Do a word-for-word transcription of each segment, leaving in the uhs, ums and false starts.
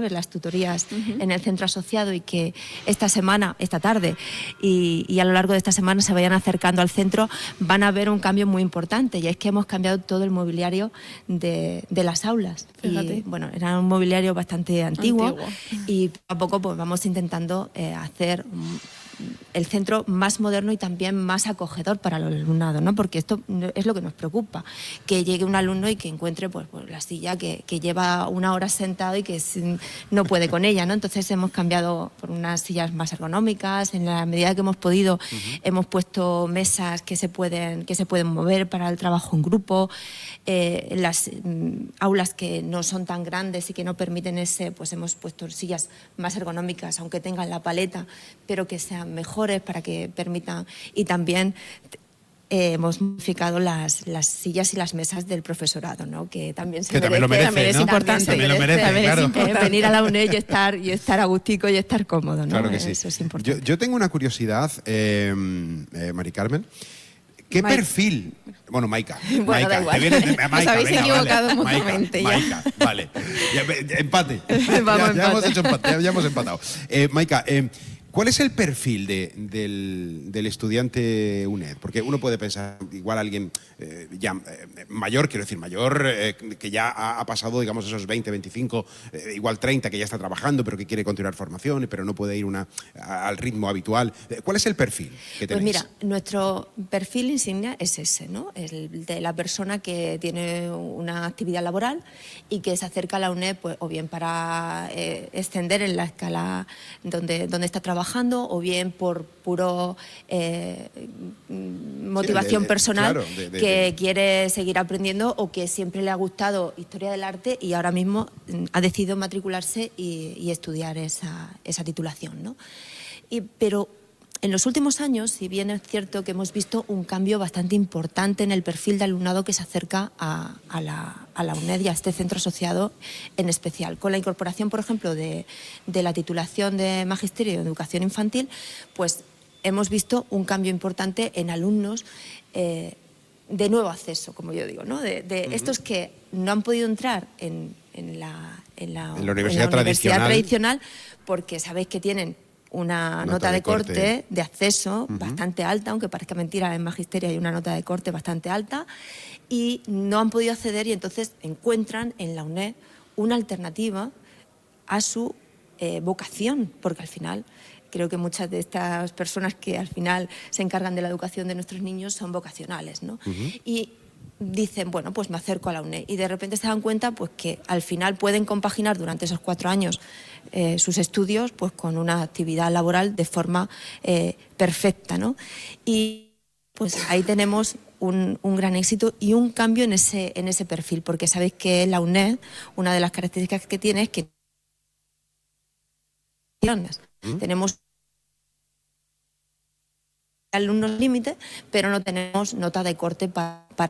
de las tutorías uh-huh. en el centro asociado, y que esta semana, esta tarde y, y a lo largo de esta semana se vayan acercando al centro, van a ver un cambio muy importante, y es que hemos cambiado todo el mobiliario de, de las aulas. Fíjate. Y, bueno, era un mobiliario bastante antiguo, antiguo. y poco a poco pues vamos intentando eh, hacer un, el centro más moderno y también más acogedor para el alumnado, ¿no? Porque esto es lo que nos preocupa, que llegue un alumno y que encuentre pues, pues la silla que, que lleva una hora sentado y que no puede con ella, ¿no? Entonces hemos cambiado por unas sillas más ergonómicas, en la medida que hemos podido uh-huh. hemos puesto mesas que se pueden, que se pueden mover para el trabajo en grupo, eh, las mm, aulas que no son tan grandes y que no permiten ese, pues hemos puesto sillas más ergonómicas, aunque tengan la paleta, pero que sean mejores para que permitan, y también eh, hemos modificado las, las sillas y las mesas del profesorado, ¿no? Que también se que merece, también lo merece, también ¿no? es importante, también lo merece, también claro. es importante, venir a la U N E D y estar, y estar a gustico y estar cómodo, ¿no? Claro que sí. Eso es importante. Yo, yo tengo una curiosidad, eh, eh, Mari Carmen. ¿Qué Mike. perfil? Bueno, Maika. Bueno, Maika, da igual. te viene, Maika, Os habéis venga, equivocado vale. mutuamente Maika, ya. Maika, vale. Ya, empate. Vamos, ya, ya empate. hemos hecho empate, ya, ya hemos empatado. Eh, Maika, eh, ¿cuál es el perfil de, del, del estudiante U N E D? Porque uno puede pensar, igual alguien eh, ya eh, mayor, quiero decir, mayor, eh, que ya ha, ha pasado, digamos, esos veinte, veinticinco, eh, igual treinta, que ya está trabajando, pero que quiere continuar formación, pero no puede ir una, a, al ritmo habitual. ¿Cuál es el perfil que tenéis? Pues mira, nuestro perfil insignia es ese, ¿no? El de la persona que tiene una actividad laboral y que se acerca a la U N E D, pues, o bien para eh, extender en la escala donde, donde está trabajando, o bien por puro eh, motivación sí, de, de, personal, claro, de, de, que de... quiere seguir aprendiendo, o que siempre le ha gustado historia del arte y ahora mismo ha decidido matricularse y, y estudiar esa, esa titulación, ¿no? Y, pero en los últimos años, si bien es cierto que hemos visto un cambio bastante importante en el perfil de alumnado que se acerca a, a, la, a la U N E D y a este centro asociado en especial. Con la incorporación, por ejemplo, de, de la titulación de Magisterio de Educación Infantil, pues hemos visto un cambio importante en alumnos eh, de nuevo acceso, como yo digo, ¿no? De, de uh-huh. estos que no han podido entrar en, en, la, en, la, en la universidad, en la universidad tradicional. tradicional, porque sabéis que tienen una nota, nota de, de corte, corte de acceso uh-huh. bastante alta, aunque parezca mentira, en Magisterio hay una nota de corte bastante alta, y no han podido acceder, y entonces encuentran en la U N E D una alternativa a su eh, vocación, porque al final creo que muchas de estas personas que al final se encargan de la educación de nuestros niños son vocacionales, ¿no? Uh-huh. Y dicen, bueno, pues me acerco a la U N E D, y de repente se dan cuenta pues que al final pueden compaginar durante esos cuatro años eh, sus estudios pues con una actividad laboral de forma eh, perfecta, ¿no? Y pues ahí tenemos un, un gran éxito y un cambio en ese, en ese perfil, porque sabéis que la U N E D, una de las características que tiene es que ¿Mm? tenemos alumnos límite, pero no tenemos nota de corte para... para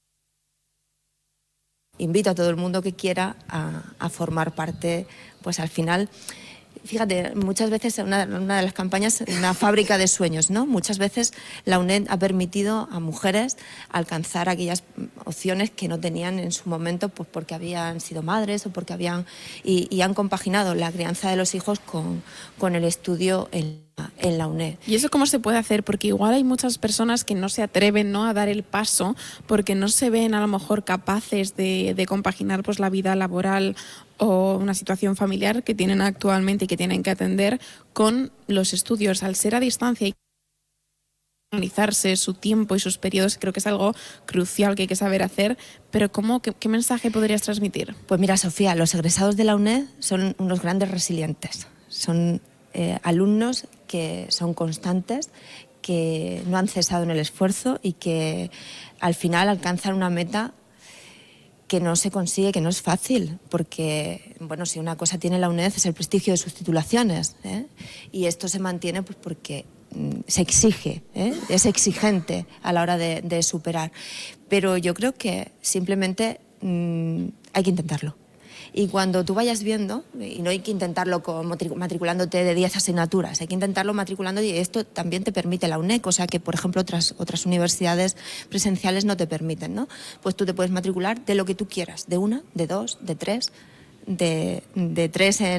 invito a todo el mundo que quiera a, a formar parte, pues al final, fíjate, muchas veces una, una de las campañas, una fábrica de sueños, ¿no? Muchas veces la U N E D ha permitido a mujeres alcanzar aquellas opciones que no tenían en su momento, pues porque habían sido madres o porque habían, y, y han compaginado la crianza de los hijos con, con el estudio en en la U N E D. ¿Y eso cómo se puede hacer? Porque igual hay muchas personas que no se atreven, ¿no?, a dar el paso porque no se ven a lo mejor capaces de, de compaginar pues la vida laboral o una situación familiar que tienen actualmente y que tienen que atender con los estudios. Al ser a distancia y organizarse su tiempo y sus periodos, creo que es algo crucial que hay que saber hacer, pero ¿cómo, qué, qué mensaje podrías transmitir? Pues mira, Sofía, los egresados de la U N E D son unos grandes resilientes, son eh, alumnos que son constantes, que no han cesado en el esfuerzo y que al final alcanzan una meta que no se consigue, que no es fácil, porque, bueno, si una cosa tiene la U N E D es el prestigio de sus titulaciones, ¿eh? Y esto se mantiene pues porque mm, se exige, ¿eh? Es exigente a la hora de, de superar. Pero yo creo que simplemente mm, hay que intentarlo. Y cuando tú vayas viendo, y no hay que intentarlo con, matriculándote de diez asignaturas, hay que intentarlo matriculando, y esto también te permite la U N E D, cosa que, por ejemplo, otras, otras universidades presenciales no te permiten, ¿no? Pues tú te puedes matricular de lo que tú quieras, de una, de dos, de tres, de, de tres en